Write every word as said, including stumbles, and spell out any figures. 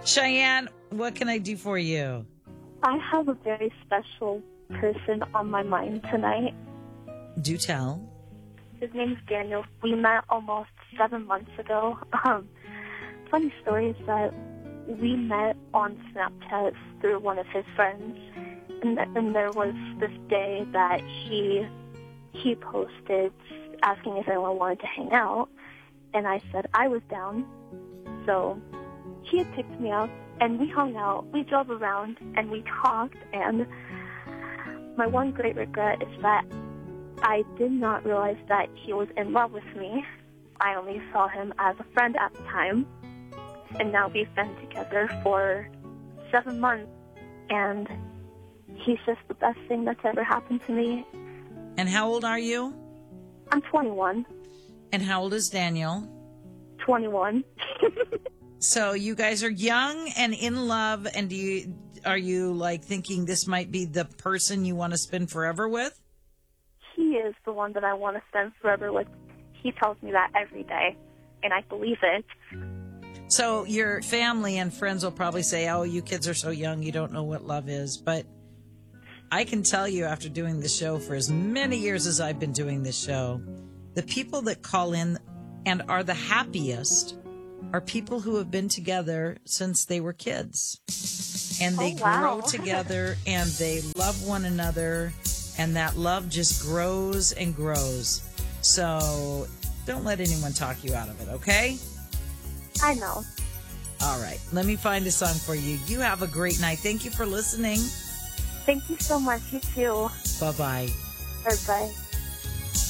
Cheyenne, what can I do for you? I have a very special person on my mind tonight. Do tell. His name's Daniel. We met almost seven months ago. Um, funny story is that we met on Snapchat through one of his friends, and, th- and there was this day that he he posted asking if anyone wanted to hang out, and I said I was down. So he had picked me up, and we hung out. We drove around, and we talked, and my one great regret is that I did not realize that he was in love with me. I only saw him as a friend at the time, and now we've been together for seven months, and he's just the best thing that's ever happened to me. And how old are you? I'm twenty-one. And how old is Daniel? twenty-one. So you guys are young and in love, and do you are you like thinking this might be the person you want to spend forever with? He is the one that I want to spend forever with. He tells me that every day, and I believe it. So your family and friends will probably say, oh, you kids are so young, you don't know what love is. But I can tell you, after doing the show for as many years as I've been doing this show, the people that call in and are the happiest are people who have been together since they were kids. And they Oh, wow. grow together and they love one another, and that love just grows and grows. So don't let anyone talk you out of it, okay? I know. All right. Let me find a song for you. You have a great night. Thank you for listening. Thank you so much. You too. Bye-bye. Bye-bye.